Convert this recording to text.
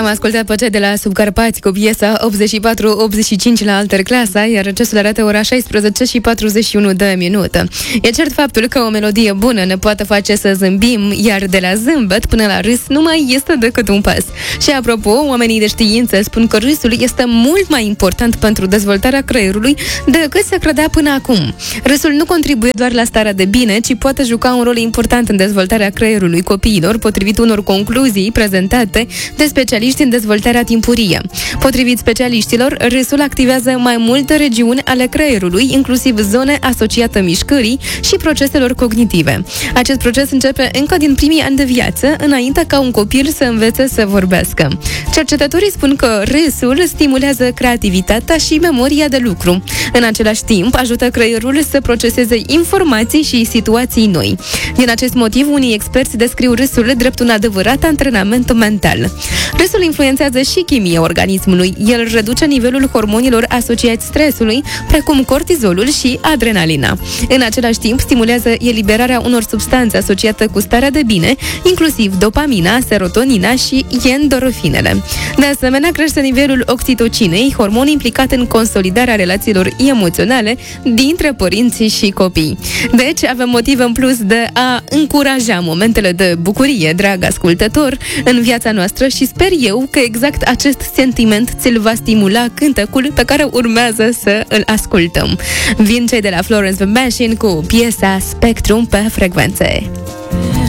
I-am ascultat pe cei de la Subcarpați cu piesa 84-85 la Alter Clasa, iar ceasul arată ora 16 și 41 de minute. E cert faptul că o melodie bună ne poate face să zâmbim, iar de la zâmbet până la râs nu mai este decât un pas. Și apropo, oamenii de știință spun că râsul este mult mai important pentru dezvoltarea creierului decât se credea până acum. Râsul nu contribuie doar la starea de bine, ci poate juca un rol important în dezvoltarea creierului copiilor, potrivit unor concluzii prezentate de specialiști în dezvoltarea timpurie. Potrivit specialiștilor, râsul activează mai multe regiuni ale creierului, inclusiv zone asociate mișcării și proceselor cognitive. Acest proces începe încă din primii ani de viață, înainte ca un copil să învețe să vorbească. Cercetătorii spun că râsul stimulează creativitatea și memoria de lucru. În același timp, ajută creierul să proceseze informații și situații noi. Din acest motiv, unii experți descriu râsul drept un adevărat antrenament mental. Râsul influențează și chimia organismului. El reduce nivelul hormonilor asociați stresului, precum cortizolul și adrenalina. În același timp, stimulează eliberarea unor substanțe asociate cu starea de bine, inclusiv dopamina, serotonina și endorfinele. De asemenea, crește nivelul oxitocinei, hormon implicat în consolidarea relațiilor emoționale dintre părinți și copii. Deci, avem motive în plus de a încuraja momentele de bucurie, drag ascultător, în viața noastră și sper eu că exact acest sentiment ți-l va stimula cântecul pe care urmează să îl ascultăm. Vin cei de la Florence The Machine cu piesa Spectrum pe frecvențe.